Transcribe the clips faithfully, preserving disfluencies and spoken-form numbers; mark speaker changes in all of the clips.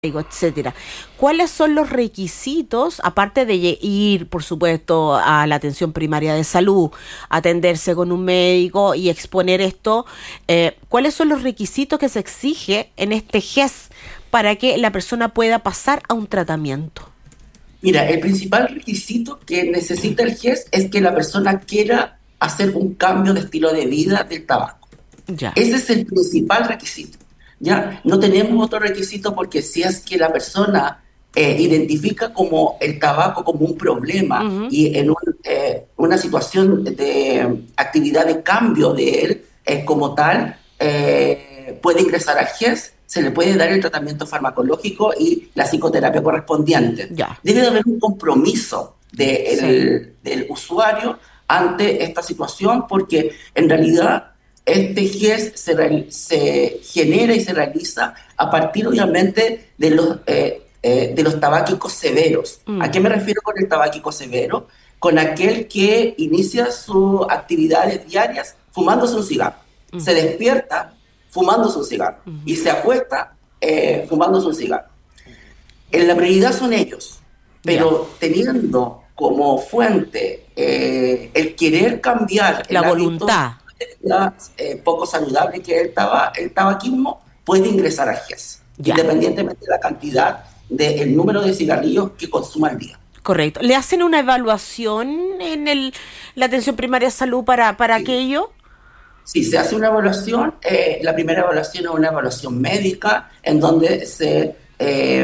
Speaker 1: etcétera. ¿Cuáles son los requisitos, aparte de ye- ir, por supuesto, a la atención primaria de salud, atenderse con un médico y exponer esto? Eh, ¿cuáles son los requisitos que se exige en este G E S para que la persona pueda pasar a un tratamiento?
Speaker 2: Mira, el principal requisito que necesita el G E S es que la persona quiera hacer un cambio de estilo de vida del tabaco.
Speaker 1: Ya.
Speaker 2: Ese es el principal requisito. ¿Ya? No tenemos otro requisito porque si es que la persona eh, identifica como el tabaco como un problema
Speaker 1: Ujú.
Speaker 2: y en un, eh, una situación de actividad de cambio de él eh, como tal, eh, puede ingresar al G E S, se le puede dar el tratamiento farmacológico y la psicoterapia correspondiente.
Speaker 1: Ya.
Speaker 2: Debe de haber un compromiso
Speaker 1: Sí.
Speaker 2: del, del usuario ante esta situación porque en realidad este G E S se, real- se genera y se realiza a partir, obviamente, de los, eh, eh, de los tabáquicos severos. ¿A
Speaker 1: Mm.
Speaker 2: qué me refiero con el tabáquico severo? Con aquel que inicia sus actividades diarias fumándose un cigarro. Se
Speaker 1: Ujú.
Speaker 2: despierta fumándose un cigarro y
Speaker 1: Ujú.
Speaker 2: se acuesta eh, fumándose un cigarro. En la prioridad son ellos,
Speaker 1: Ya.
Speaker 2: pero teniendo como fuente eh, el querer cambiar
Speaker 1: La
Speaker 2: el hábito
Speaker 1: voluntad.
Speaker 2: de vida eh, poco saludable que es el, taba- el tabaquismo, puede ingresar al G E S,
Speaker 1: Ya.
Speaker 2: independientemente de la cantidad, del número de cigarrillos que consuma al día.
Speaker 1: Correcto. ¿Le hacen una evaluación en el, la atención primaria de salud para, para
Speaker 2: Sí.
Speaker 1: aquello?
Speaker 2: Sí, se hace una evaluación. Eh, la primera evaluación es una evaluación médica en donde se, eh,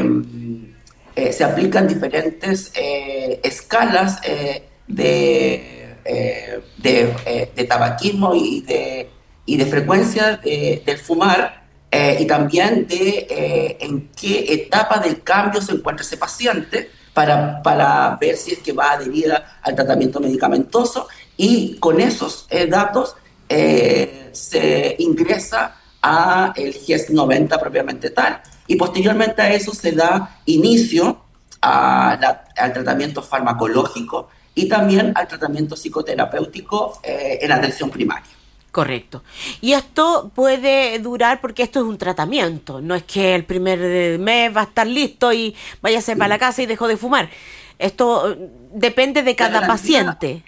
Speaker 2: eh, se aplican diferentes eh, escalas eh, de, eh, de, eh, de tabaquismo y de, y de frecuencia de- del fumar eh, y también de eh, en qué etapa del cambio se encuentra ese paciente para, para ver si es que va a adherir a- al tratamiento medicamentoso y con esos eh, datos eh, se ingresa a el G E S noventa propiamente tal y posteriormente a eso se da inicio a la- al tratamiento farmacológico y también al tratamiento psicoterapéutico eh, en atención primaria.
Speaker 1: Correcto. Y esto puede durar porque esto es un tratamiento. No es que el primer eh, mes va a estar listo y váyase para la casa y dejó de fumar. Esto eh, depende de
Speaker 2: La
Speaker 1: cada
Speaker 2: garantía,
Speaker 1: paciente.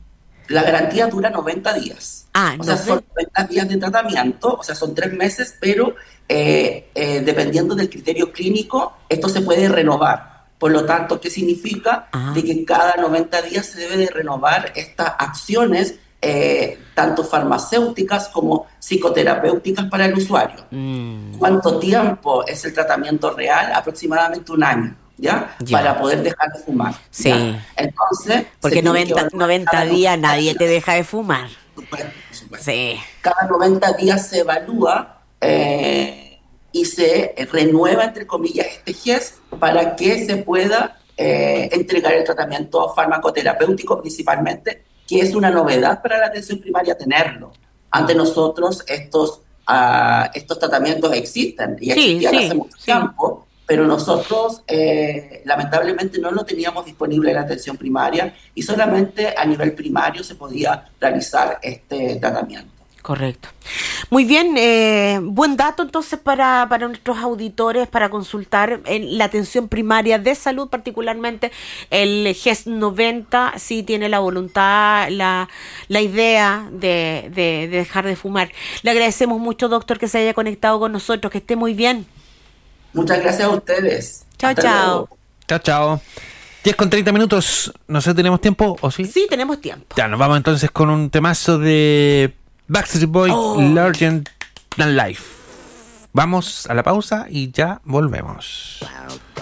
Speaker 2: la garantía dura noventa días.
Speaker 1: Ah,
Speaker 2: O sea, son
Speaker 1: noventa.
Speaker 2: noventa días de tratamiento, o sea, son tres meses, pero eh, eh, dependiendo del criterio clínico, esto se puede renovar. Por lo tanto, ¿qué significa? De
Speaker 1: Ah.
Speaker 2: que cada noventa días se debe de renovar estas acciones, eh, tanto farmacéuticas como psicoterapéuticas para el usuario.
Speaker 1: Mm.
Speaker 2: ¿Cuánto tiempo es el tratamiento real? Aproximadamente un año, ¿ya?
Speaker 1: Ya.
Speaker 2: Para poder dejar de fumar, ¿ya?
Speaker 1: Sí.
Speaker 2: Entonces, se
Speaker 1: Porque
Speaker 2: tiene que
Speaker 1: noventa
Speaker 2: evaluar
Speaker 1: noventa
Speaker 2: cada
Speaker 1: días
Speaker 2: noventa
Speaker 1: nadie te
Speaker 2: días.
Speaker 1: deja de fumar.
Speaker 2: Por supuesto, por supuesto.
Speaker 1: Sí.
Speaker 2: Cada noventa días se evalúa eh, y se renueva, entre comillas, este G E S para que se pueda eh, entregar el tratamiento farmacoterapéutico principalmente, que es una novedad para la atención primaria tenerlo. Ante nosotros estos, ah, estos tratamientos existen y
Speaker 1: Sí,
Speaker 2: existían hace
Speaker 1: sí,
Speaker 2: mucho
Speaker 1: sí.
Speaker 2: tiempo, pero nosotros eh, lamentablemente no lo teníamos disponible en la atención primaria y solamente a nivel primario se podía realizar este tratamiento.
Speaker 1: Correcto. Muy bien, eh, buen dato entonces para, para nuestros auditores para consultar en la atención primaria de salud, particularmente el G E S noventa, si tiene la voluntad, la, la idea de, de, de dejar de fumar. Le agradecemos mucho, doctor, que se haya conectado con nosotros, que esté muy bien.
Speaker 2: Muchas gracias a ustedes.
Speaker 1: Chao,
Speaker 2: Hasta
Speaker 1: chao.
Speaker 2: luego.
Speaker 3: Chao, chao. diez con treinta minutos. No sé, ¿tenemos tiempo o sí?
Speaker 1: Sí, tenemos tiempo.
Speaker 3: Ya, nos vamos entonces con un temazo de Backstreet Boy,
Speaker 1: Oh,
Speaker 3: Larger Than Life. Vamos a la pausa y ya volvemos.